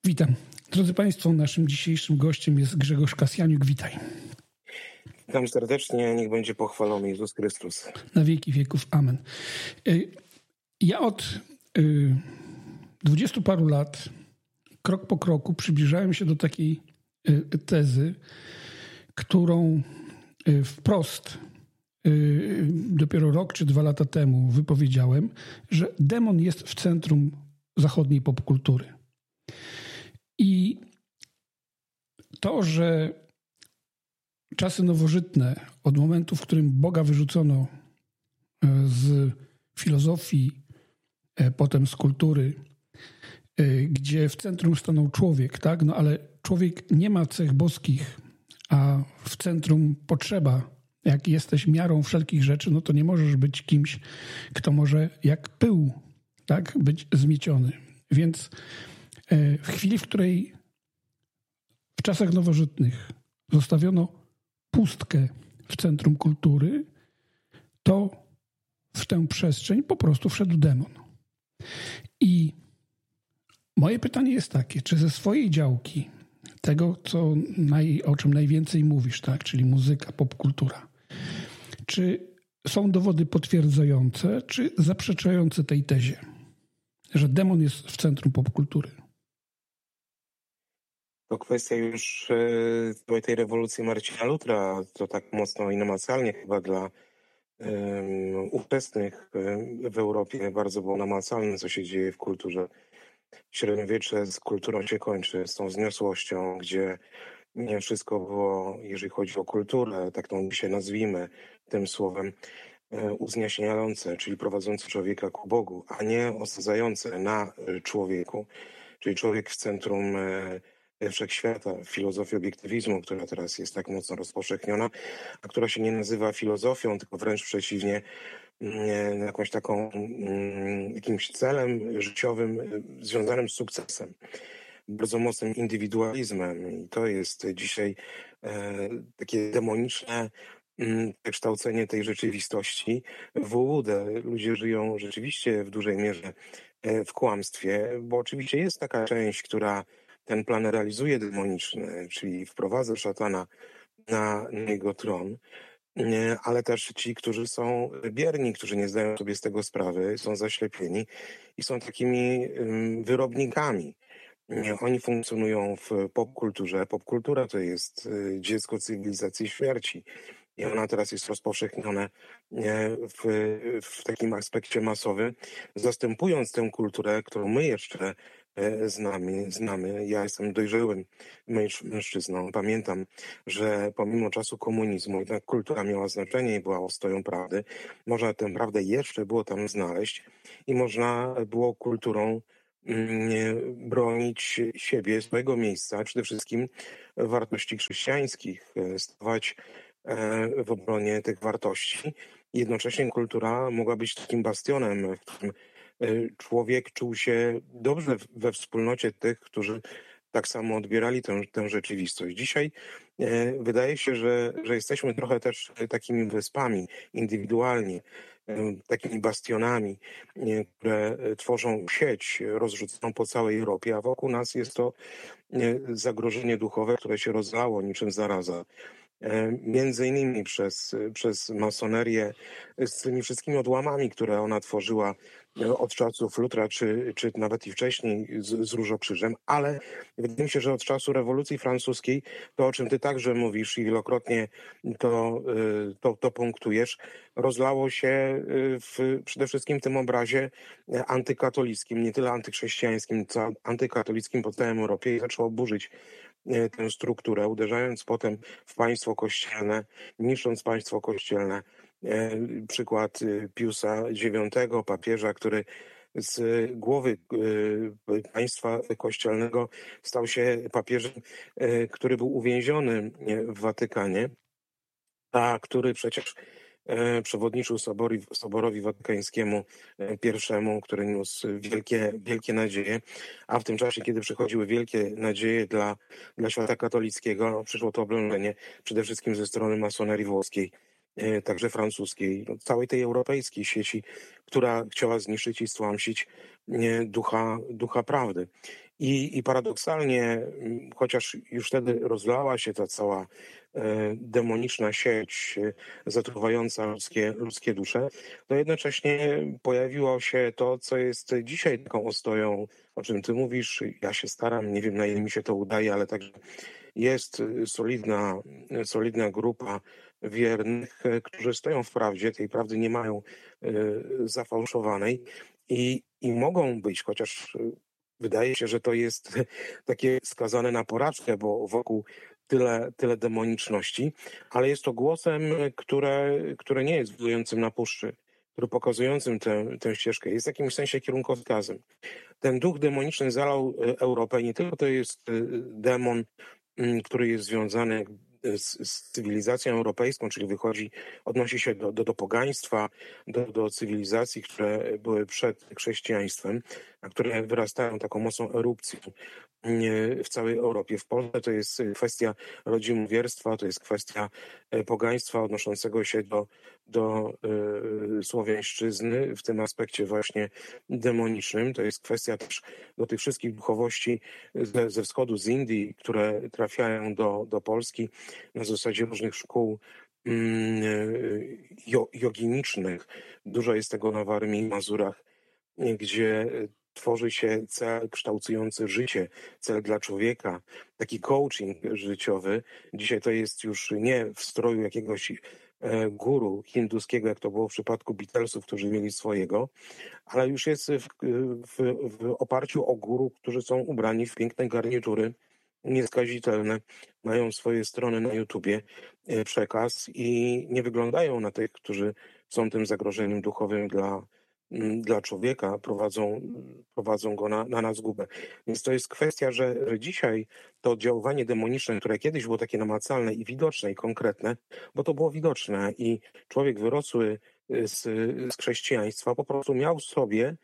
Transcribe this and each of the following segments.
Witam. Drodzy Państwo, naszym dzisiejszym gościem jest Grzegorz Kasjaniuk. Witaj. Witam serdecznie, niech będzie pochwalony Jezus Chrystus. Na wieki wieków. Amen. Ja od 20 paru lat, krok po kroku, przybliżałem się do takiej tezy, którą wprost dopiero rok czy 2 lata temu wypowiedziałem, że demon jest w centrum zachodniej popkultury. I to, że czasy nowożytne, od momentu, w którym Boga wyrzucono z filozofii, potem z kultury, gdzie w centrum stanął człowiek, tak? No ale człowiek nie ma cech boskich, a w centrum potrzeba. Jak jesteś miarą wszelkich rzeczy, no to nie możesz być kimś, kto może jak pył, tak? Być zmieciony. Więc w chwili, w której w czasach nowożytnych zostawiono pustkę w centrum kultury, to w tę przestrzeń po prostu wszedł demon. I moje pytanie jest takie, czy ze swojej działki, tego, o czym najwięcej mówisz, tak, czyli muzyka, popkultura, czy są dowody potwierdzające, czy zaprzeczające tej tezie, że demon jest w centrum popkultury? To kwestia już całej tej rewolucji Marcina Lutra, to tak mocno i namacalnie chyba dla ówczesnych w Europie bardzo było namacalne, co się dzieje w kulturze. Średniowiecze z kulturą się kończy, z tą wzniosłością, gdzie nie wszystko było, jeżeli chodzi o kulturę, tak to dzisiaj nazwijmy tym słowem, uzniaśniające, czyli prowadzące człowieka ku Bogu, a nie osadzające na człowieku, czyli człowiek w centrum wszechświata, filozofii obiektywizmu, która teraz jest tak mocno rozpowszechniona, a która się nie nazywa filozofią, tylko wręcz przeciwnie, jakąś taką, jakimś celem życiowym związanym z sukcesem, bardzo mocnym indywidualizmem. I to jest dzisiaj takie demoniczne przekształcenie tej rzeczywistości w ułudę. Ludzie żyją rzeczywiście w dużej mierze w kłamstwie, bo oczywiście jest taka część, która ten plan realizuje demoniczny, czyli wprowadza szatana na jego tron, ale też ci, którzy są bierni, którzy nie zdają sobie z tego sprawy, są zaślepieni i są takimi wyrobnikami. Oni funkcjonują w popkulturze. Popkultura to jest dziecko cywilizacji śmierci. I ona teraz jest rozpowszechniona w takim aspekcie masowym, zastępując tę kulturę, którą my jeszcze znamy. Ja jestem dojrzałym mężczyzną. Pamiętam, że pomimo czasu komunizmu jednak kultura miała znaczenie i była ostoją prawdy. Można tę prawdę jeszcze było tam znaleźć i można było kulturą bronić siebie, swojego miejsca, przede wszystkim wartości chrześcijańskich, stawać w obronie tych wartości. Jednocześnie kultura mogła być takim bastionem, w którym człowiek czuł się dobrze we wspólnocie tych, którzy tak samo odbierali tę rzeczywistość. Dzisiaj wydaje się, że jesteśmy trochę też takimi wyspami indywidualnie, takimi bastionami, które tworzą sieć rozrzuconą po całej Europie, a wokół nas jest to zagrożenie duchowe, które się rozlało niczym zaraza. Między innymi przez masonerię z tymi wszystkimi odłamami, które ona tworzyła od czasów Lutra, czy nawet i wcześniej z Różokrzyżem, ale wydaje mi się, że od czasu rewolucji francuskiej, to o czym ty także mówisz i wielokrotnie to punktujesz, rozlało się przede wszystkim w tym obrazie antykatolickim, nie tyle antychrześcijańskim, co antykatolickim po całej Europie i zaczęło burzyć tę strukturę, uderzając potem w państwo kościelne, niszcząc państwo kościelne. Przykład Piusa IX, papieża, który z głowy państwa kościelnego stał się papieżem, który był uwięziony w Watykanie, a który przecież przewodniczył Soborowi Watykańskiemu I, który niósł wielkie nadzieje, a w tym czasie, kiedy przychodziły wielkie nadzieje dla świata katolickiego, przyszło to oblężenie przede wszystkim ze strony masonerii włoskiej, także francuskiej, całej tej europejskiej sieci, która chciała zniszczyć i stłamsić ducha prawdy. I paradoksalnie, chociaż już wtedy rozlała się ta cała demoniczna sieć zatruwająca ludzkie dusze, to jednocześnie pojawiło się to, co jest dzisiaj taką ostoją, o czym ty mówisz. Ja się staram, nie wiem na ile mi się to udaje, ale także jest solidna grupa wiernych, którzy stoją w prawdzie, tej prawdy nie mają zafałszowanej i mogą być, chociaż wydaje się, że to jest takie skazane na porażkę, bo wokół tyle demoniczności, ale jest to głosem, które nie jest wirującym na puszczy, który pokazującym tę ścieżkę, jest w jakimś sensie kierunkowskazem. Ten duch demoniczny zalał Europę i nie tylko to jest demon, który jest związany z cywilizacją europejską, czyli odnosi się do pogaństwa, do cywilizacji, które były przed chrześcijaństwem, a które wyrastają taką mocną erupcją w całej Europie. W Polsce to jest kwestia rodzimowierstwa, to jest kwestia pogaństwa odnoszącego się do słowiańszczyzny w tym aspekcie właśnie demonicznym. To jest kwestia też do tych wszystkich duchowości ze wschodu, z Indii, które trafiają do Polski na zasadzie różnych szkół joginicznych. Dużo jest tego na Warmii i Mazurach, gdzie tworzy się cel kształtujący życie, cel dla człowieka, taki coaching życiowy. Dzisiaj to jest już nie w stroju jakiegoś guru hinduskiego, jak to było w przypadku Beatlesów, którzy mieli swojego, ale już jest w oparciu o guru, którzy są ubrani w piękne garnitury, nieskazitelne, mają swoje strony na YouTubie, przekaz i nie wyglądają na tych, którzy są tym zagrożeniem duchowym dla człowieka, prowadzą go na zgubę. Więc to jest kwestia, że dzisiaj to oddziaływanie demoniczne, które kiedyś było takie namacalne i widoczne i konkretne, bo to było widoczne i człowiek wyrosły z chrześcijaństwa po prostu miał w sobie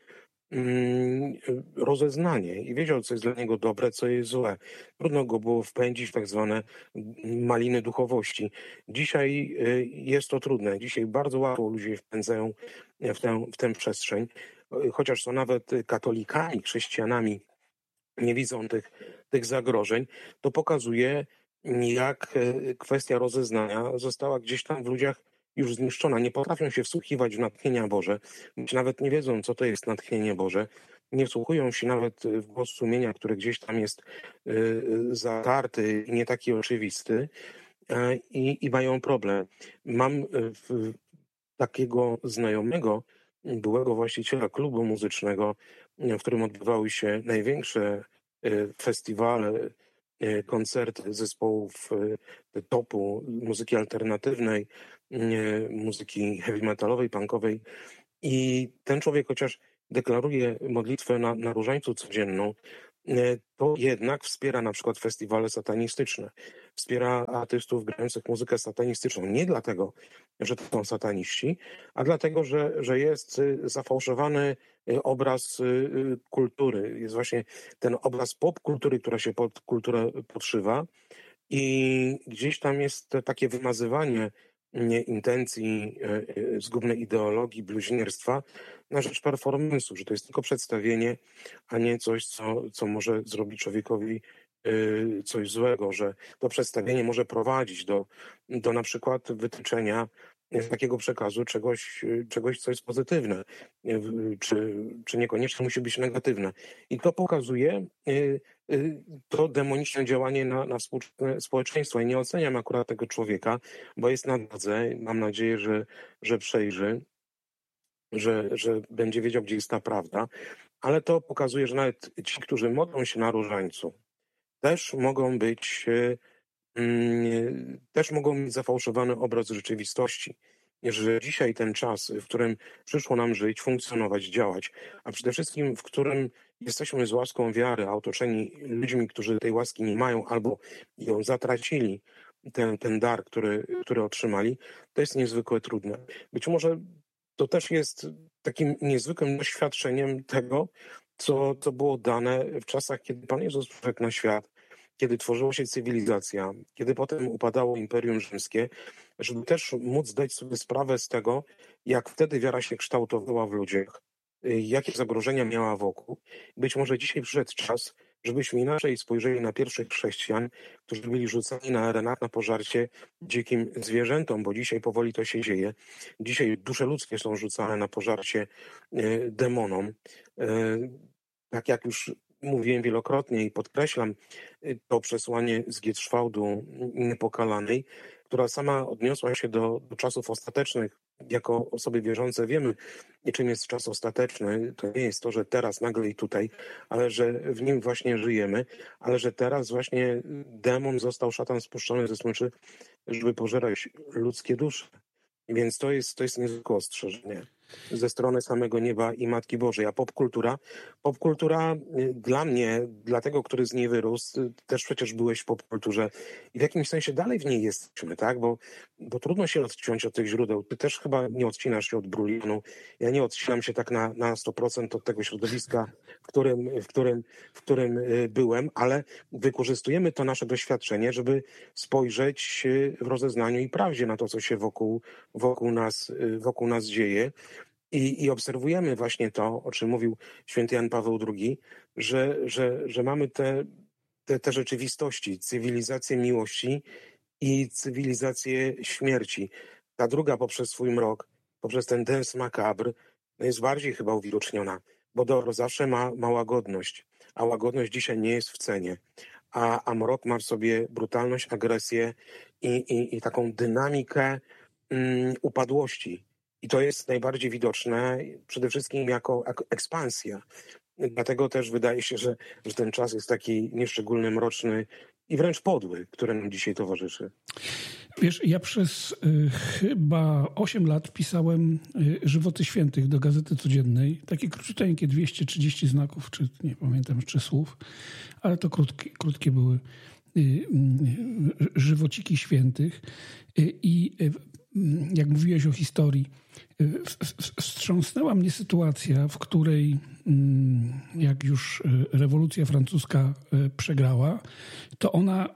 rozeznanie i wiedział, co jest dla niego dobre, co jest złe. Trudno go było wpędzić w tak zwane maliny duchowości. Dzisiaj jest to trudne. Dzisiaj bardzo łatwo ludzie wpędzają w tę przestrzeń, chociaż są nawet katolikami, chrześcijanami, nie widzą tych zagrożeń, to pokazuje, jak kwestia rozeznania została gdzieś tam w ludziach już zniszczona. Nie potrafią się wsłuchiwać w natchnienia Boże, nawet nie wiedzą, co to jest natchnienie Boże. Nie wsłuchują się nawet w głos sumienia, który gdzieś tam jest zatarty i nie taki oczywisty i mają problem. Mam takiego znajomego, byłego właściciela klubu muzycznego, w którym odbywały się największe festiwale, koncerty zespołów topu muzyki alternatywnej, muzyki heavy metalowej, punkowej. I ten człowiek, chociaż deklaruje modlitwę na różańcu codzienną, to jednak wspiera na przykład festiwale satanistyczne. Wspiera artystów grających muzykę satanistyczną. Nie dlatego, że to są sataniści, a dlatego, że jest zafałszowany obraz kultury. Jest właśnie ten obraz popkultury, która się pod kulturę podszywa i gdzieś tam jest takie wymazywanie intencji, zgubnej ideologii, bluźnierstwa na rzecz performance'u, że to jest tylko przedstawienie, a nie coś, co może zrobić człowiekowi coś złego, że to przedstawienie może prowadzić do na przykład wytyczenia takiego przekazu czegoś, co jest pozytywne, czy niekoniecznie musi być negatywne. I to pokazuje to demoniczne działanie na współczesne społeczeństwo. I nie oceniam akurat tego człowieka, bo jest na drodze. Mam nadzieję, że przejrzy, że będzie wiedział, gdzie jest ta prawda. Ale to pokazuje, że nawet ci, którzy modlą się na różańcu, też mogą mieć zafałszowany obraz rzeczywistości. Że dzisiaj ten czas, w którym przyszło nam żyć, funkcjonować, działać, a przede wszystkim w którym jesteśmy z łaską wiary, a otoczeni ludźmi, którzy tej łaski nie mają albo ją zatracili, ten dar, który otrzymali, to jest niezwykle trudne. Być może to też jest takim niezwykłym doświadczeniem tego, co było dane w czasach, kiedy Pan Jezus przyszedł na świat, kiedy tworzyła się cywilizacja, kiedy potem upadało Imperium Rzymskie, żeby też móc zdać sobie sprawę z tego, jak wtedy wiara się kształtowała w ludziach, jakie zagrożenia miała wokół. Być może dzisiaj przyszedł czas, żebyśmy inaczej spojrzeli na pierwszych chrześcijan, którzy byli rzucani na arenach na pożarcie dzikim zwierzętom, bo dzisiaj powoli to się dzieje. Dzisiaj dusze ludzkie są rzucane na pożarcie demonom. Tak jak już mówiłem wielokrotnie i podkreślam to przesłanie z Gietrzwałdu Niepokalanej, która sama odniosła się do czasów ostatecznych. Jako osoby wierzące wiemy, czym jest czas ostateczny. To nie jest to, że teraz, nagle i tutaj, ale że w nim właśnie żyjemy, ale że teraz właśnie demon został, szatan spuszczony ze smyczy, żeby pożerać ludzkie dusze. Więc to jest niezwykłe ostrzeżenie ze strony samego nieba i Matki Bożej. A popkultura dla mnie, dla tego, który z niej wyrósł, też przecież byłeś w popkulturze i w jakimś sensie dalej w niej jesteśmy, tak? Bo trudno się odciąć od tych źródeł. Ty też chyba nie odcinasz się od Brulionu. Ja nie odcinam się tak na 100% od tego środowiska, w którym byłem, ale wykorzystujemy to nasze doświadczenie, żeby spojrzeć w rozeznaniu i prawdzie na to, co się wokół nas dzieje. I obserwujemy właśnie to, o czym mówił święty Jan Paweł II, że mamy te rzeczywistości, cywilizację miłości i cywilizację śmierci. Ta druga poprzez swój mrok, poprzez ten dens macabre, jest bardziej chyba uwidoczniona, bo dobro zawsze ma łagodność, a łagodność dzisiaj nie jest w cenie. A mrok ma w sobie brutalność, agresję i taką dynamikę upadłości. I to jest najbardziej widoczne przede wszystkim jako ekspansja. Dlatego też wydaje się, że ten czas jest taki nieszczególnie mroczny i wręcz podły, który nam dzisiaj towarzyszy. Wiesz, ja przez chyba 8 lat pisałem Żywoty Świętych do Gazety Codziennej. Takie króciuteńkie, 230 znaków, czy nie pamiętam, czy słów, ale to krótkie były żywociki świętych. I jak mówiłeś o historii, wstrząsnęła mnie sytuacja, w której jak już rewolucja francuska przegrała, to ona,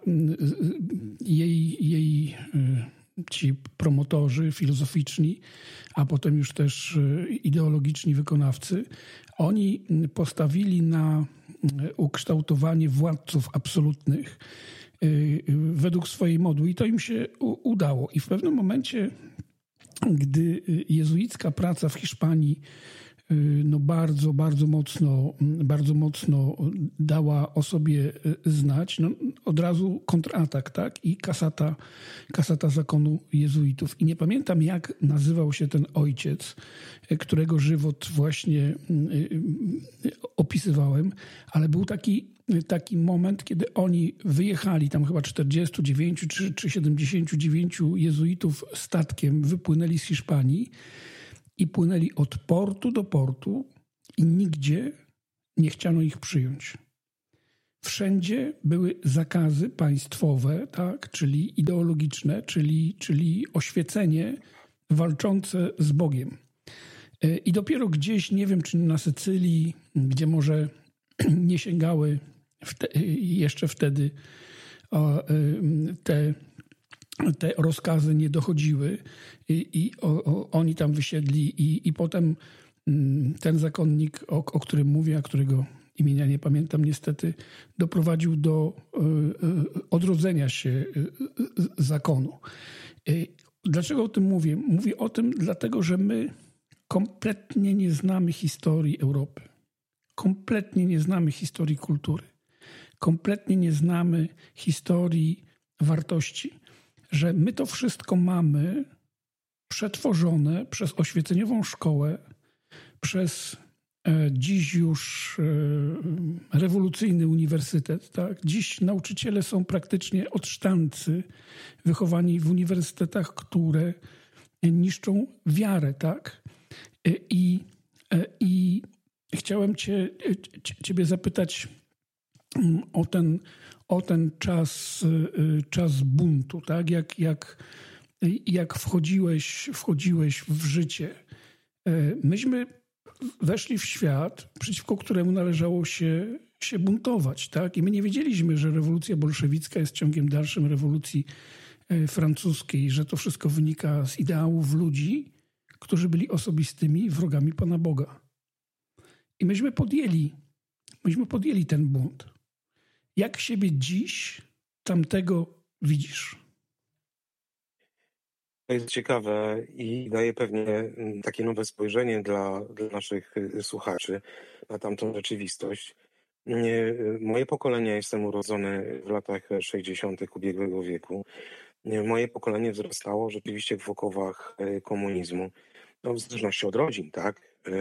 ci promotorzy filozoficzni, a potem już też ideologiczni wykonawcy, oni postawili na ukształtowanie władców absolutnych według swojej modły i to im się udało. I w pewnym momencie, gdy jezuicka praca w Hiszpanii bardzo mocno dała o sobie znać, od razu kontratak, tak? I kasata zakonu jezuitów. I nie pamiętam, jak nazywał się ten ojciec, którego żywot właśnie opisywałem, ale był taki moment, kiedy oni wyjechali, tam chyba 49 czy 79 jezuitów statkiem wypłynęli z Hiszpanii i płynęli od portu do portu i nigdzie nie chciano ich przyjąć. Wszędzie były zakazy państwowe, tak, czyli ideologiczne, czyli oświecenie walczące z Bogiem. I dopiero gdzieś, nie wiem, czy na Sycylii, gdzie może nie sięgały jeszcze wtedy te rozkazy nie dochodziły i oni tam wysiedli i potem ten zakonnik, o którym mówię, a którego imienia nie pamiętam niestety, doprowadził do odrodzenia się zakonu. Dlaczego o tym mówię? Mówię o tym dlatego, że my kompletnie nie znamy historii Europy. Kompletnie nie znamy historii kultury. Kompletnie nie znamy historii wartości. Że my to wszystko mamy przetworzone przez oświeceniową szkołę, przez dziś już rewolucyjny uniwersytet. Tak? Dziś nauczyciele są praktycznie odszczancy wychowani w uniwersytetach, które niszczą wiarę. Tak? I chciałem ciebie zapytać o ten czas buntu, tak? Jak wchodziłeś w życie. Myśmy weszli w świat, przeciwko któremu należało się buntować, tak? I my nie wiedzieliśmy, że rewolucja bolszewicka jest ciągiem dalszym rewolucji francuskiej, że to wszystko wynika z ideałów ludzi, którzy byli osobistymi wrogami Pana Boga. I myśmy podjęli ten bunt. Jak siebie dziś tamtego widzisz? To jest ciekawe i daje pewnie takie nowe spojrzenie dla naszych słuchaczy na tamtą rzeczywistość. Moje pokolenie, jestem urodzony w latach 60. ubiegłego wieku. Moje pokolenie wzrastało rzeczywiście w okowach komunizmu. No, w zależności od rodzin, tak?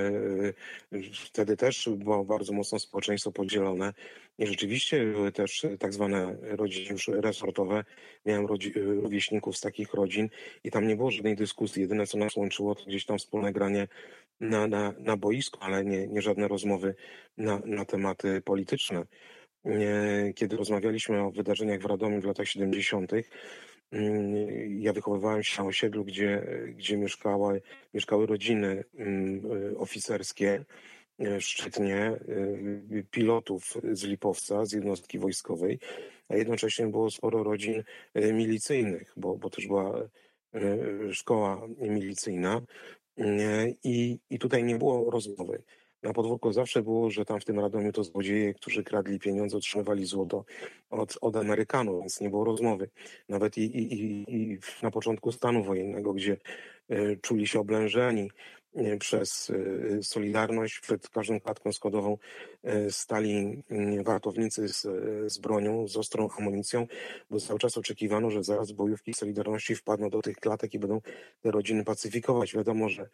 Wtedy też było bardzo mocno społeczeństwo podzielone i rzeczywiście były też tak zwane rodziny już resortowe. Miałem rówieśników z takich rodzin i tam nie było żadnej dyskusji. Jedyne, co nas łączyło, to gdzieś tam wspólne granie na boisku, ale nie żadne rozmowy na tematy polityczne. Kiedy rozmawialiśmy o wydarzeniach w Radomiu w latach 70., ja wychowywałem się na osiedlu, gdzie mieszkały rodziny oficerskie, szczytnie, pilotów z Lipowca, z jednostki wojskowej, a jednocześnie było sporo rodzin milicyjnych, bo też była szkoła milicyjna. I tutaj nie było rozmowy. Na podwórku zawsze było, że tam w tym Radomiu to złodzieje, którzy kradli pieniądze, otrzymywali złoto od Amerykanów, więc nie było rozmowy. Nawet i na początku stanu wojennego, gdzie czuli się oblężeni przez Solidarność, przed każdą klatką schodową stali wartownicy z bronią, z ostrą amunicją, bo cały czas oczekiwano, że zaraz bojówki Solidarności wpadną do tych klatek i będą te rodziny pacyfikować. Wiadomo, że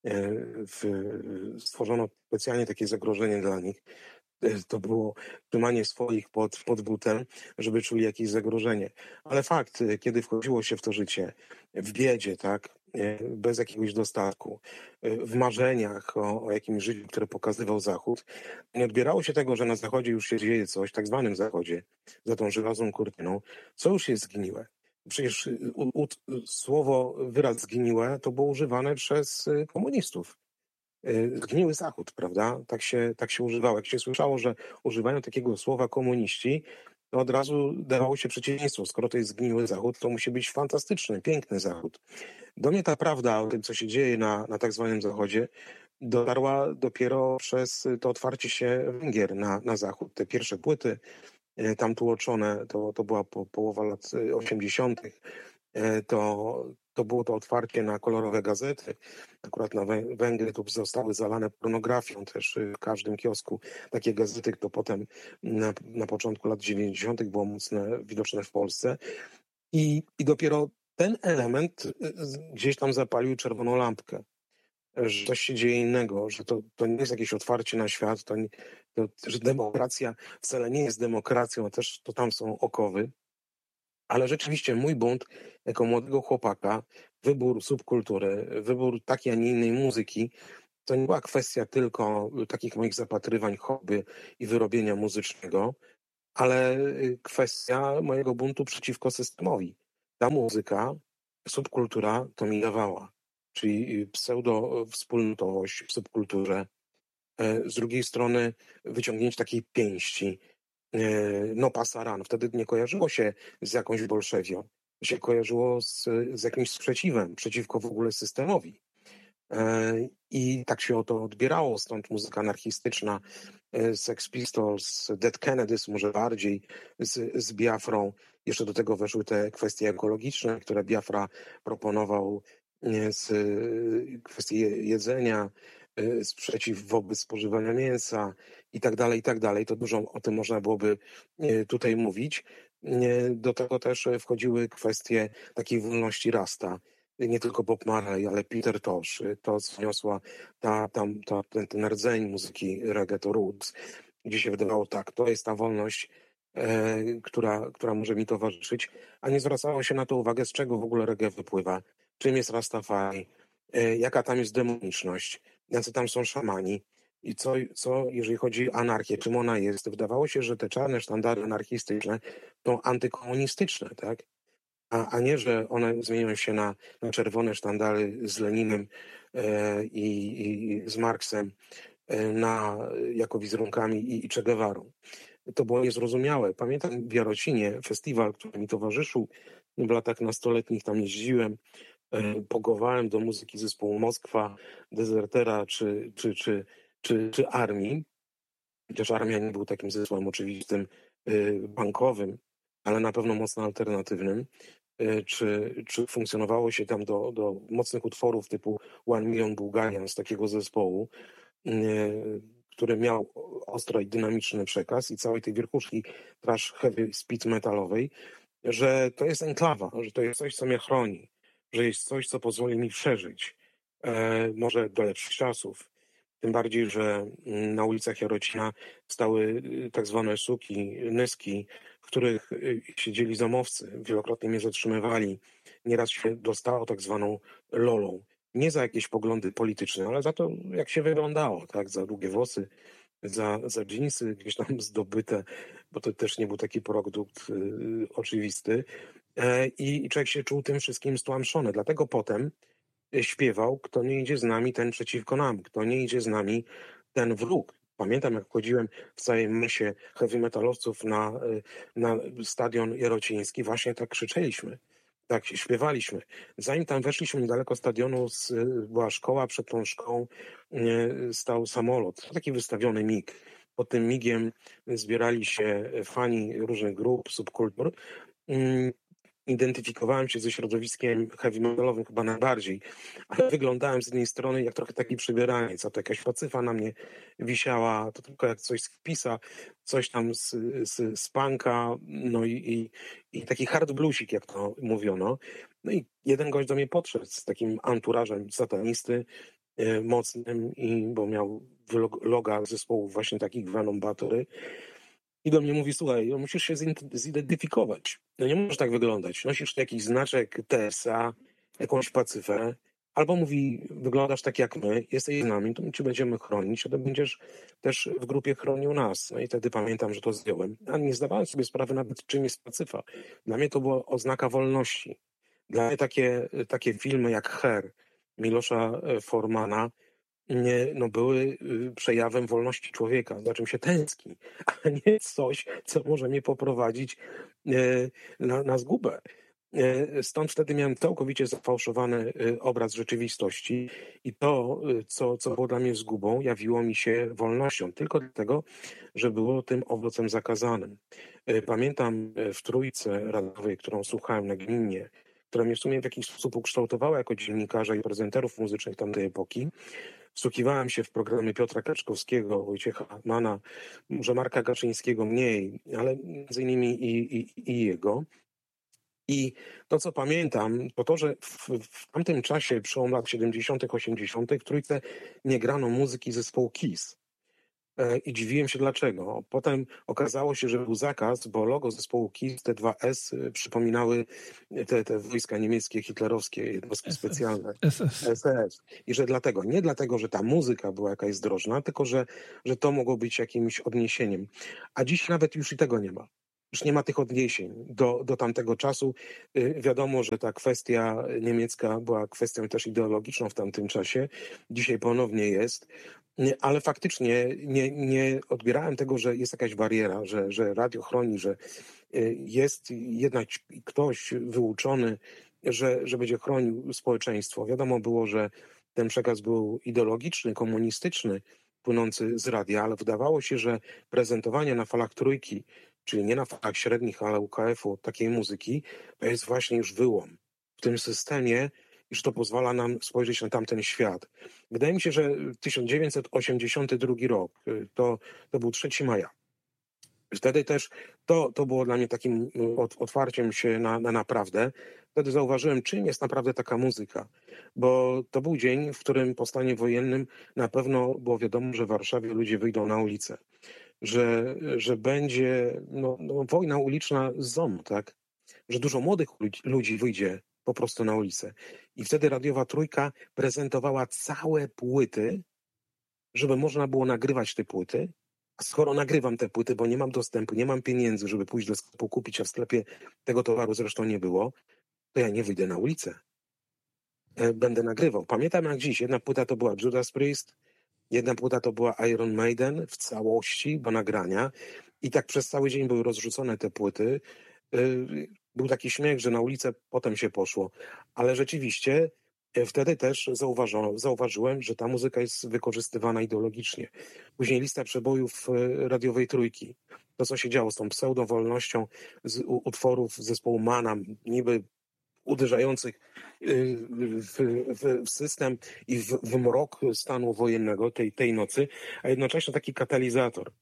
stworzono specjalnie takie zagrożenie dla nich. To było trzymanie swoich pod butem, żeby czuli jakieś zagrożenie. Ale fakt, kiedy wchodziło się w to życie, w biedzie, tak, bez jakiegoś dostatku, w marzeniach o jakimś życiu, które pokazywał Zachód, nie odbierało się tego, że na Zachodzie już się dzieje coś, tak zwanym Zachodzie, za tą żelazną kurtyną, co już jest zgniłe. Przecież wyraz zgniłe to było używane przez komunistów. Zgniły Zachód, prawda? Tak się używało. Jak się słyszało, że używają takiego słowa komuniści, to od razu dawało się przeciwieństwo. Skoro to jest zgniły Zachód, to musi być fantastyczny, piękny Zachód. Do mnie ta prawda o tym, co się dzieje na tak zwanym Zachodzie, dotarła dopiero przez to otwarcie się Węgier na Zachód. Te pierwsze płyty tam tłoczone, to była połowa lat 80. To było to otwarcie na kolorowe gazety. Akurat na Węgry tu zostały zalane pornografią też w każdym kiosku. Takie gazety, to potem na początku lat 90. było mocno widoczne w Polsce. I dopiero ten element gdzieś tam zapalił czerwoną lampkę, że coś się dzieje innego, że to nie jest jakieś otwarcie na świat, że demokracja wcale nie jest demokracją, a też to tam są okowy. Ale rzeczywiście mój bunt jako młodego chłopaka, wybór subkultury, wybór takiej, a nie innej muzyki, to nie była kwestia tylko takich moich zapatrywań, hobby i wyrobienia muzycznego, ale kwestia mojego buntu przeciwko systemowi. Ta muzyka, subkultura to mi dawała, czyli pseudo-wspólnotowość w subkulturze. Z drugiej strony wyciągnięcie takiej pięści, no pasaran. Wtedy nie kojarzyło się z jakąś bolszewią. To się kojarzyło z jakimś sprzeciwem przeciwko w ogóle systemowi. I tak się o to odbierało, stąd muzyka anarchistyczna, Sex Pistols, Dead Kennedys może bardziej, z Biafrą. Jeszcze do tego weszły te kwestie ekologiczne, które Biafra proponował, kwestie jedzenia, sprzeciw wobec spożywania mięsa i tak dalej, i tak dalej. To dużo o tym można byłoby tutaj mówić. Do tego też wchodziły kwestie takiej wolności Rasta. Nie tylko Bob Marley, ale Peter Tosh. To, co niosła ten rdzeń muzyki reggae, to roots, gdzie się wydawało tak, to jest ta wolność, która może mi towarzyszyć, a nie zwracało się na to uwagę, z czego w ogóle reggae wypływa, czym jest Rastafari, jaka tam jest demoniczność, jacy tam są szamani i co jeżeli chodzi o anarchię, czym ona jest. Wydawało się, że te czarne sztandary anarchistyczne są antykomunistyczne, tak? A nie, że one zmienią się na czerwone sztandary z Leninem i z Marksem jako wizerunkami i Che Guevarą. To było niezrozumiałe. Pamiętam w Jarocinie festiwal, który mi towarzyszył w latach nastoletnich, tam jeździłem, pogowałem do muzyki zespołu Moskwa, Dezertera czy Armii. Chociaż Armia nie był takim zespołem oczywistym bankowym, ale na pewno mocno alternatywnym, czy funkcjonowało się tam do mocnych utworów typu One Million Bulgarian z takiego zespołu, który miał ostry i dynamiczny przekaz i całej tej wierchuszki thrash heavy speed metalowej, że to jest enklawa, że to jest coś, co mnie chroni, że jest coś, co pozwoli mi przeżyć, może do lepszych czasów. Tym bardziej, że na ulicach Jarocina stały tak zwane suki, nyski, w których siedzieli zamowcy. Wielokrotnie mnie zatrzymywali. Nieraz się dostało tak zwaną lolą. Nie za jakieś poglądy polityczne, ale za to, jak się wyglądało, tak? Za długie włosy, za dżinsy gdzieś tam zdobyte, bo to też nie był taki produkt oczywisty. I człowiek się czuł tym wszystkim stłamszony. Dlatego potem śpiewał: kto nie idzie z nami, ten przeciwko nam, kto nie idzie z nami, ten wróg. Pamiętam, jak chodziłem w całej mesie heavy metalowców na stadion jarociński, właśnie tak krzyczeliśmy, tak śpiewaliśmy. Zanim tam weszliśmy niedaleko stadionu, była szkoła, przed tą szkołą stał samolot, taki wystawiony MiG. Pod tym MiG-iem zbierali się fani różnych grup, subkultur. Identyfikowałem się ze środowiskiem heavy metalowym chyba najbardziej, ale wyglądałem z jednej strony jak trochę taki przybieraniec, a to jakaś pacyfa na mnie wisiała, to tylko jak coś z Kpisa, coś tam z punka, no i taki hard bluesik, jak to mówiono. No i jeden gość do mnie podszedł z takim anturażem satanisty, mocnym, bo miał loga zespołów właśnie takich Venom Battery. I do mnie mówi: słuchaj, musisz się zidentyfikować. No nie możesz tak wyglądać. Nosisz jakiś znaczek TSA, jakąś pacyfę, albo mówi: wyglądasz tak jak my, jesteś z nami, to my cię będziemy chronić, a ty będziesz też w grupie chronił nas. No i wtedy pamiętam, że to zdjąłem. A nie zdawałem sobie sprawy nawet, czym jest pacyfa. Dla mnie to była oznaka wolności. Dla mnie takie filmy jak Her Milosza Formana były przejawem wolności człowieka, za czym się tęskni, a nie coś, co może mnie poprowadzić na zgubę. Stąd wtedy miałem całkowicie zafałszowany obraz rzeczywistości i to, co było dla mnie zgubą, jawiło mi się wolnością, tylko dlatego, że było tym owocem zakazanym. Pamiętam w Trójce radiowej, którą słuchałem na gminie, która mnie w sumie w jakiś sposób ukształtowała jako dziennikarza i prezenterów muzycznych tamtej epoki. Wsłuchiwałem się w programy Piotra Kaczkowskiego, Wojciecha Hartmana, może Marka Gaczyńskiego mniej, ale między innymi i jego. I to, co pamiętam, to, że w tamtym czasie, przełom lat 70., 80., w Trójce nie grano muzyki zespołu Kiss. I dziwiłem się dlaczego. Potem okazało się, że był zakaz, bo logo zespołu KISS, te dwa S, przypominały te wojska niemieckie, hitlerowskie, jednostki specjalne. SS. I że dlatego, nie dlatego, że ta muzyka była jakaś zdrożna, tylko że to mogło być jakimś odniesieniem. A dziś nawet już i tego nie ma. Już nie ma tych odniesień do tamtego czasu. Wiadomo, że ta kwestia niemiecka była kwestią też ideologiczną w tamtym czasie. Dzisiaj ponownie jest. Ale faktycznie nie odbierałem tego, że jest jakaś bariera, że radio chroni, że jest jednak ktoś wyuczony, że będzie chronił społeczeństwo. Wiadomo było, że ten przekaz był ideologiczny, komunistyczny, płynący z radia, ale wydawało się, że prezentowanie na falach Trójki, czyli nie na falach średnich, ale UKF-u takiej muzyki, to jest właśnie już wyłom w tym systemie, iż to pozwala nam spojrzeć na tamten świat. Wydaje mi się, że 1982 rok, to był 3 maja. Wtedy też to było dla mnie takim otwarciem się na naprawdę. Wtedy zauważyłem, czym jest naprawdę taka muzyka. Bo to był dzień, w którym po stanie wojennym na pewno było wiadomo, że w Warszawie ludzie wyjdą na ulicę. Że będzie wojna uliczna z ZOMO, tak? Że dużo młodych ludzi wyjdzie po prostu na ulicę. I wtedy radiowa Trójka prezentowała całe płyty, żeby można było nagrywać te płyty. A skoro nagrywam te płyty, bo nie mam dostępu, nie mam pieniędzy, żeby pójść do sklepu kupić, a w sklepie tego towaru zresztą nie było, to ja nie wyjdę na ulicę. Będę nagrywał. Pamiętam jak dziś. Jedna płyta to była Judas Priest, jedna płyta to była Iron Maiden w całości, do nagrania. I tak przez cały dzień były rozrzucone te płyty. Był taki śmiech, że na ulicę potem się poszło. Ale rzeczywiście Wtedy też zauważyłem, że ta muzyka jest wykorzystywana ideologicznie. Później lista przebojów radiowej Trójki. To, co się działo z tą pseudowolnością z utworów zespołu Manam, niby uderzających w system i w mrok stanu wojennego tej nocy, a jednocześnie taki katalizator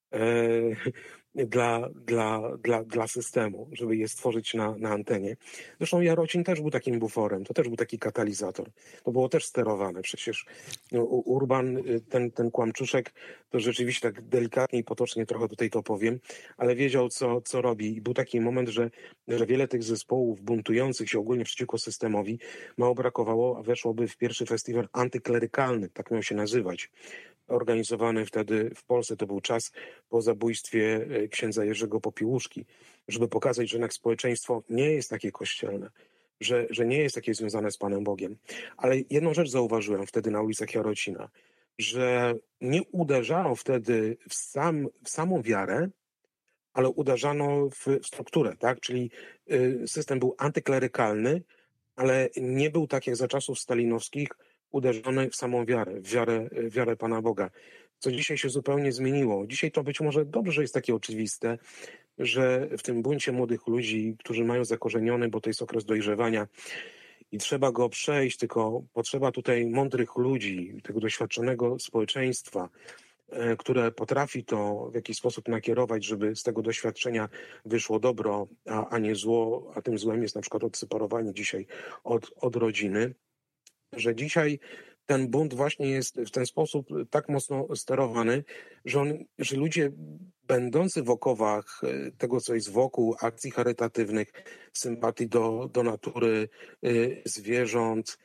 dla systemu, żeby je stworzyć na antenie. Zresztą Jarocin też był takim buforem, to też był taki katalizator. To było też sterowane. Przecież Urban, ten kłamczuszek, to rzeczywiście tak delikatnie i potocznie trochę tutaj to powiem, ale wiedział, co robi. I był taki moment, że wiele tych zespołów buntujących się ogólnie przeciwko systemowi mało brakowało, a weszłoby w pierwszy festiwal antyklerykalny, tak miał się nazywać. Organizowany wtedy w Polsce, to był czas po zabójstwie księdza Jerzego Popiełuszki, żeby pokazać, że jednak społeczeństwo nie jest takie kościelne, że nie jest takie związane z Panem Bogiem. Ale jedną rzecz zauważyłem wtedy na ulicach Jarocina, że nie uderzano wtedy w samą wiarę, ale uderzano w strukturę, tak? Czyli system był antyklerykalny, ale nie był tak jak za czasów stalinowskich uderzony w samą wiarę, w wiarę Pana Boga. Co dzisiaj się zupełnie zmieniło. Dzisiaj to być może dobrze, że jest takie oczywiste, że w tym buncie młodych ludzi, którzy mają zakorzeniony, bo to jest okres dojrzewania i trzeba go przejść, tylko potrzeba tutaj mądrych ludzi, tego doświadczonego społeczeństwa, które potrafi to w jakiś sposób nakierować, żeby z tego doświadczenia wyszło dobro, a nie zło, a tym złem jest na przykład odseparowanie dzisiaj od rodziny, że dzisiaj ten bunt właśnie jest w ten sposób tak mocno sterowany, że ludzie będący w okowach tego, co jest wokół, akcji charytatywnych, sympatii do natury, zwierząt,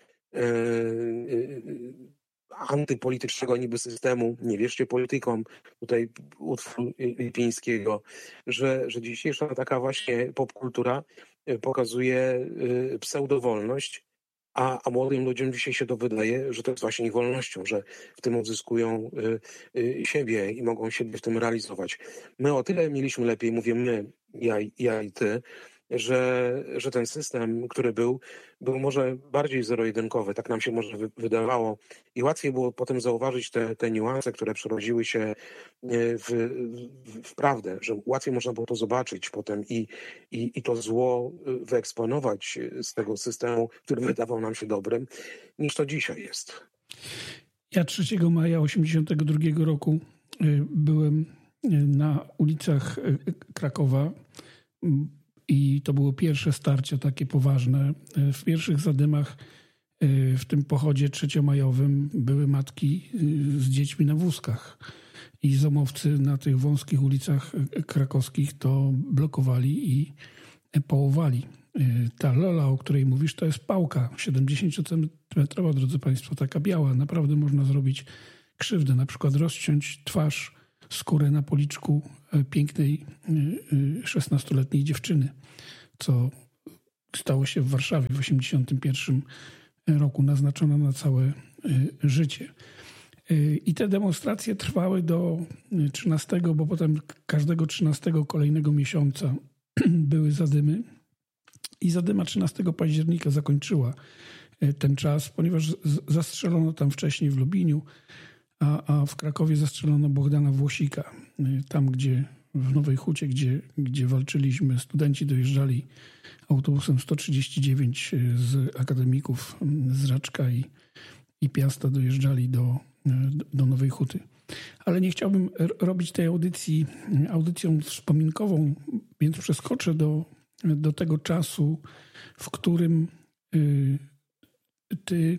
antypolitycznego niby systemu, nie wierzcie politykom, tutaj utwór Lipińskiego, że dzisiejsza taka właśnie popkultura pokazuje pseudowolność, a młodym ludziom dzisiaj się to wydaje, że to jest właśnie ich wolnością, że w tym odzyskują siebie i mogą siebie w tym realizować. My o tyle mieliśmy lepiej, mówię my, ja i ty, że ten system, który był może bardziej zero-jedynkowy, tak nam się może wydawało i łatwiej było potem zauważyć te niuanse, które przerodziły się w prawdę, że łatwiej można było to zobaczyć potem i to zło wyeksponować z tego systemu, który wydawał nam się dobrym, niż to dzisiaj jest. Ja 3 maja 1982 roku byłem na ulicach Krakowa i to było pierwsze starcie takie poważne. W pierwszych zadymach w tym pochodzie trzeciomajowym były matki z dziećmi na wózkach i zomowcy na tych wąskich ulicach krakowskich to blokowali i połowali. Ta Lola, o której mówisz, to jest pałka 70-centymetrowa, drodzy Państwo, taka biała. Naprawdę można zrobić krzywdę, na przykład rozciąć twarz, skórę na policzku pięknej 16-letniej dziewczyny, co stało się w Warszawie w 1981 roku, naznaczona na całe życie. I te demonstracje trwały do 13, bo potem każdego 13 kolejnego miesiąca były zadymy. I zadyma 13 października zakończyła ten czas, ponieważ zastrzelono tam wcześniej w Lubiniu, a w Krakowie zastrzelono Bohdana Włosika. Tam, gdzie w Nowej Hucie, gdzie walczyliśmy, studenci dojeżdżali autobusem 139 z akademików z Raczka i Piasta dojeżdżali do Nowej Huty. Ale nie chciałbym robić tej audycją wspominkową, więc przeskoczę do tego czasu, w którym ty...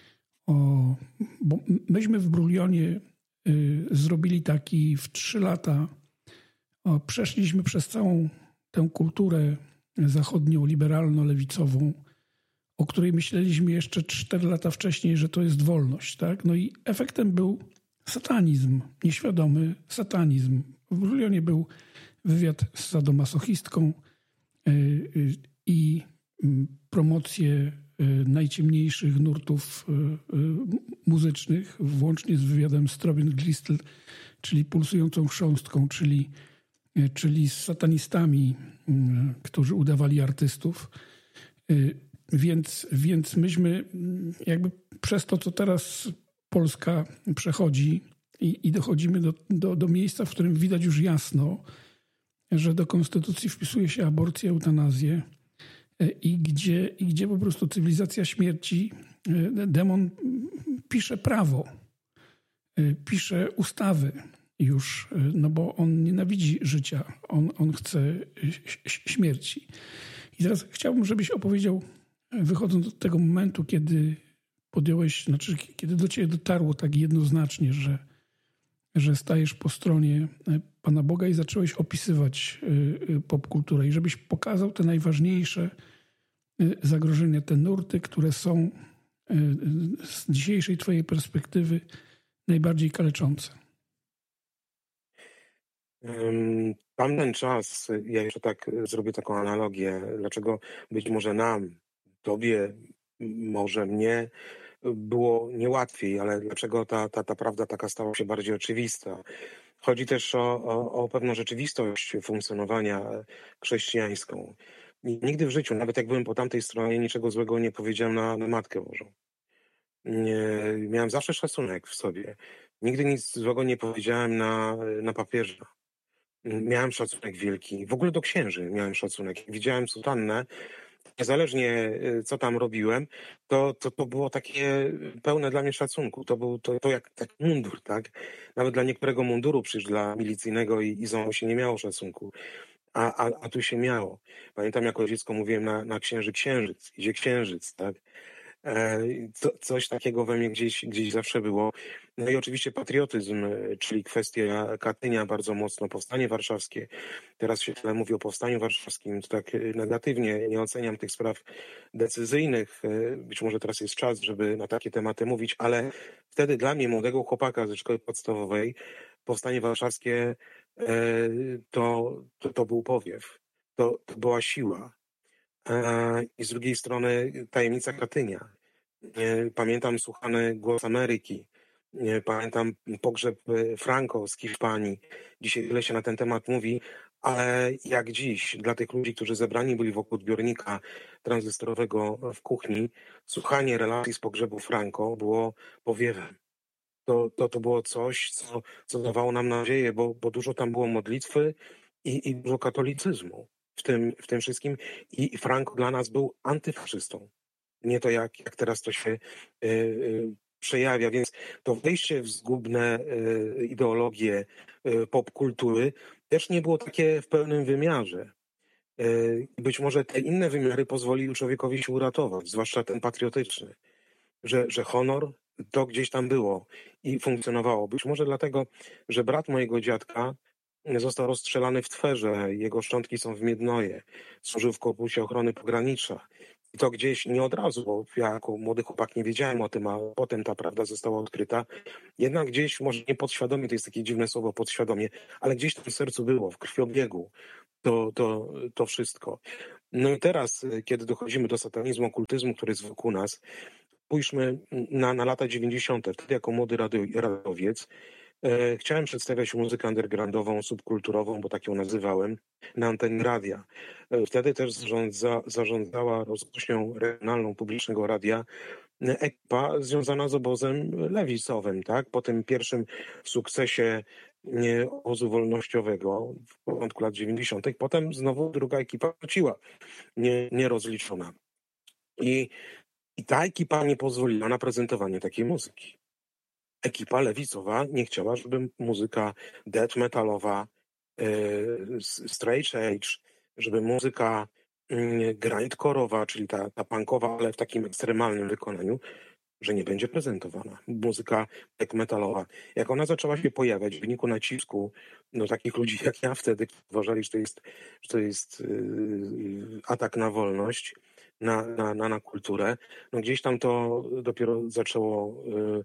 bo myśmy w Brulionie zrobili taki w 3 lata, przeszliśmy przez całą tę kulturę zachodnią, liberalno-lewicową, o której myśleliśmy jeszcze 4 lata wcześniej, że to jest wolność. Tak? No i efektem był satanizm, nieświadomy satanizm. W Brulionie był wywiad z sadomasochistką i promocję najciemniejszych nurtów muzycznych, włącznie z wywiadem z Robin Glistel, czyli pulsującą chrząstką, czyli z satanistami, którzy udawali artystów. Więc myśmy jakby przez to, co teraz Polska przechodzi i dochodzimy do miejsca, w którym widać już jasno, że do konstytucji wpisuje się aborcję, eutanazję i gdzie po prostu cywilizacja śmierci, demon pisze prawo, pisze ustawy już, no bo on nienawidzi życia, on chce śmierci. I teraz chciałbym, żebyś opowiedział, wychodząc od tego momentu, kiedy podjąłeś, znaczy kiedy do ciebie dotarło tak jednoznacznie, że stajesz po stronie Pana Boga i zacząłeś opisywać popkulturę i żebyś pokazał te najważniejsze zagrożenia, te nurty, które są z dzisiejszej twojej perspektywy najbardziej kaleczące. Tamten czas, ja jeszcze tak zrobię taką analogię, dlaczego być może nam, tobie, może mnie było niełatwiej, ale dlaczego ta prawda taka stała się bardziej oczywista. Chodzi też o pewną rzeczywistość funkcjonowania chrześcijańską. I nigdy w życiu, nawet jak byłem po tamtej stronie, niczego złego nie powiedziałem na Matkę Bożą. Miałem zawsze szacunek w sobie. Nigdy nic złego nie powiedziałem na papieża. Miałem szacunek wielki. W ogóle do księży miałem szacunek. Widziałem sutannę, niezależnie co tam robiłem, to było takie pełne dla mnie szacunku. To jak mundur, tak? Nawet dla niektórego munduru, przecież dla milicyjnego i ZOMO się nie miało szacunku. A tu się miało. Pamiętam, jako dziecko mówiłem na księży księżyc, idzie księżyc, tak? Coś takiego we mnie gdzieś zawsze było. No i oczywiście patriotyzm, czyli kwestia Katynia bardzo mocno, powstanie warszawskie. Teraz się tyle mówi o powstaniu warszawskim, to tak negatywnie, nie oceniam tych spraw decyzyjnych. Być może teraz jest czas, żeby na takie tematy mówić, ale wtedy dla mnie, młodego chłopaka ze szkoły podstawowej, powstanie warszawskie to był powiew, to była siła. I z drugiej strony tajemnica Katynia. Pamiętam słuchany Głos Ameryki. Pamiętam pogrzeb Franco z Hiszpanii. Dzisiaj wiele się na ten temat mówi, ale jak dziś dla tych ludzi, którzy zebrani byli wokół odbiornika tranzystorowego w kuchni, słuchanie relacji z pogrzebu Franco było powiewem. To było coś, co dawało nam nadzieję, bo dużo tam było modlitwy i dużo katolicyzmu w tym wszystkim. I Franco dla nas był antyfaszystą. Nie to jak teraz to się przejawia, więc to wejście w zgubne ideologie popkultury też nie było takie w pełnym wymiarze. Być może te inne wymiary pozwoliły człowiekowi się uratować, zwłaszcza ten patriotyczny, że honor to gdzieś tam było i funkcjonowało. Być może dlatego, że brat mojego dziadka został rozstrzelany w Twerze, jego szczątki są w Miednoje, służył w Korpusie Ochrony Pogranicza. I to gdzieś nie od razu, bo ja jako młody chłopak nie wiedziałem o tym, a potem ta prawda została odkryta. Jednak gdzieś, może nie podświadomie, to jest takie dziwne słowo podświadomie, ale gdzieś tam w sercu było, w krwiobiegu to wszystko. No i teraz, kiedy dochodzimy do satanizmu, okultyzmu, który jest wokół nas, spójrzmy na lata 90. Wtedy jako młody radiowiec chciałem przedstawiać muzykę undergroundową, subkulturową, bo tak ją nazywałem, na antenie radia. Wtedy też zarządzała rozgłośnią regionalną publicznego radia ekipa związana z obozem lewicowym, tak? Po tym pierwszym sukcesie obozu wolnościowego w początku lat 90. Potem znowu druga ekipa wróciła, nierozliczona. I ta ekipa nie pozwoliła na prezentowanie takiej muzyki. Ekipa lewicowa nie chciała, żeby muzyka death metalowa, straight edge, żeby muzyka grindcore'owa, czyli ta punkowa, ale w takim ekstremalnym wykonaniu, że nie będzie prezentowana. Muzyka death metalowa. Jak ona zaczęła się pojawiać w wyniku nacisku takich ludzi jak ja wtedy, którzy uważali, że to jest atak na wolność, na kulturę, gdzieś tam to dopiero zaczęło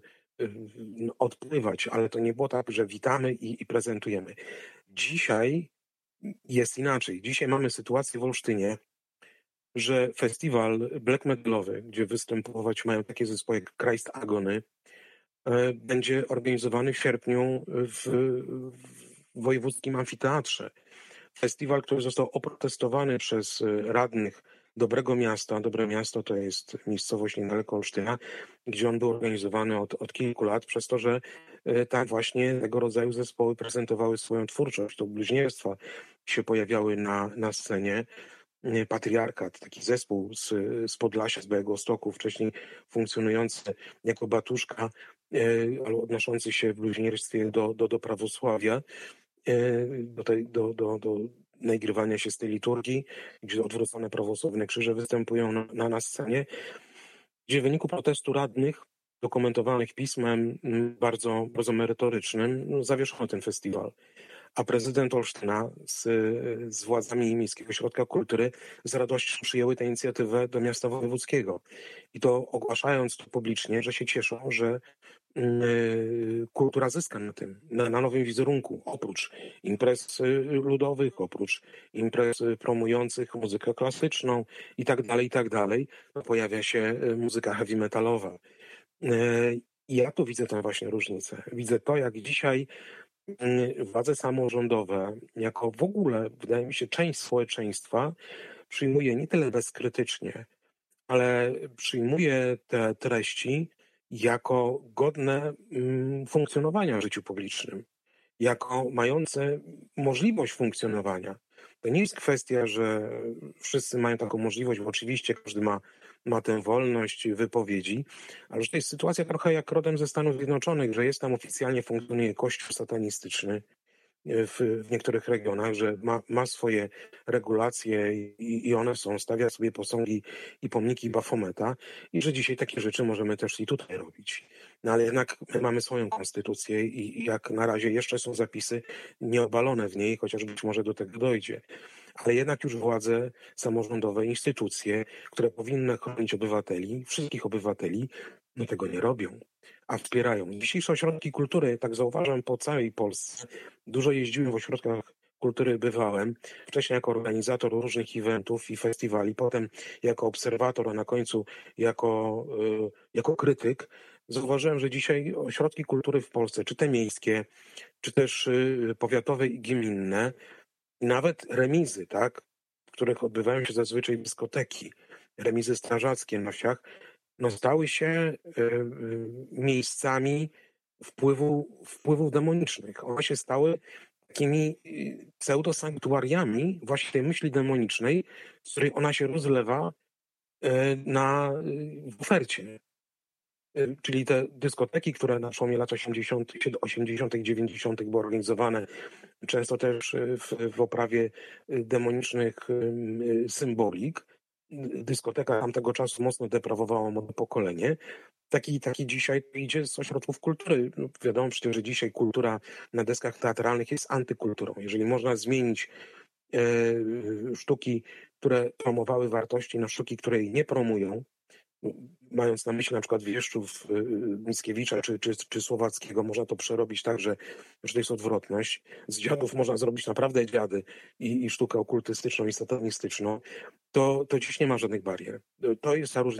odpływać, ale to nie było tak, że witamy i prezentujemy. Dzisiaj jest inaczej. Dzisiaj mamy sytuację w Olsztynie, że festiwal black metalowy, gdzie występować mają takie zespoły jak Christ Agony, będzie organizowany w sierpniu w wojewódzkim amfiteatrze. Festiwal, który został oprotestowany przez radnych Dobrego Miasta. Dobre Miasto to jest miejscowość niedaleko Olsztyna, gdzie on był organizowany od kilku lat, przez to, że tam właśnie tego rodzaju zespoły prezentowały swoją twórczość. To bluźnierstwa się pojawiały na scenie. Patriarkat, taki zespół z Podlasia, z Białegostoku, wcześniej funkcjonujący jako Batuszka, ale odnoszący się w bluźnierstwie do prawosławia, do naigrywania się z tej liturgii, gdzie odwrócone prawosławne krzyże występują na scenie, gdzie w wyniku protestu radnych, dokumentowanych pismem bardzo, bardzo merytorycznym, zawieszono ten festiwal. A prezydent Olsztyna z władzami Miejskiego Ośrodka Kultury z radością przyjęły tę inicjatywę do miasta wojewódzkiego. I to ogłaszając to publicznie, że się cieszą, że kultura zyska na tym, na nowym wizerunku. Oprócz imprez ludowych, oprócz imprez promujących muzykę klasyczną i tak dalej, pojawia się muzyka heavy metalowa. I ja tu widzę tę właśnie różnicę. Widzę to, jak dzisiaj władze samorządowe, jako w ogóle, wydaje mi się, część społeczeństwa, przyjmuje nie tyle bezkrytycznie, ale przyjmuje te treści jako godne funkcjonowania w życiu publicznym, jako mające możliwość funkcjonowania. To nie jest kwestia, że wszyscy mają taką możliwość, bo oczywiście każdy ma tę wolność wypowiedzi, ale że to jest sytuacja trochę jak rodem ze Stanów Zjednoczonych, że jest tam oficjalnie funkcjonuje kościół satanistyczny w niektórych regionach, że ma swoje regulacje i one są, stawia sobie posągi i pomniki Bafometa i że dzisiaj takie rzeczy możemy też i tutaj robić. No ale jednak my mamy swoją konstytucję i jak na razie jeszcze są zapisy nieobalone w niej, chociaż być może do tego dojdzie. Ale jednak już władze samorządowe, instytucje, które powinny chronić obywateli, wszystkich obywateli, no tego nie robią, a wspierają. Dzisiejsze ośrodki kultury, tak zauważam po całej Polsce, dużo jeździłem w ośrodkach kultury, bywałem, wcześniej jako organizator różnych eventów i festiwali, potem jako obserwator, a na końcu jako krytyk. Zauważyłem, że dzisiaj ośrodki kultury w Polsce, czy te miejskie, czy też powiatowe i gminne, i nawet remizy, tak, w których odbywają się zazwyczaj dyskoteki, remizy strażackie na wsiach, no stały się miejscami wpływów demonicznych. One się stały takimi pseudosanktuariami właśnie tej myśli demonicznej, z której ona się rozlewa w ofercie. Czyli te dyskoteki, które na przełomie lat 80., 90., były organizowane często też w oprawie demonicznych symbolik. Dyskoteka tamtego czasu mocno deprawowała młode pokolenie. Taki dzisiaj idzie z ośrodków kultury. No, wiadomo przecież, że dzisiaj kultura na deskach teatralnych jest antykulturą. Jeżeli można zmienić sztuki, które promowały wartości, na sztuki, które jej nie promują, mając na myśli na przykład Wieszczów, Mickiewicza czy Słowackiego, można to przerobić tak, że to jest odwrotność. Z dziadów można zrobić naprawdę dziady i sztukę okultystyczną i satanistyczną. To dziś nie ma żadnych barier. To jest ta różnica.